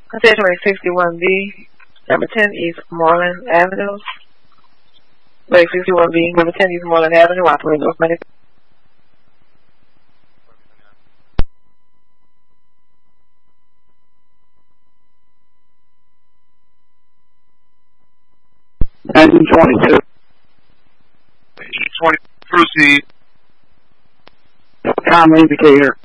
Continuing 61B, number 10 East Moreland Avenue. Wait, 61B, number 10 East Moreland Avenue, operating North Money. $1922. Proceed. Common indicator.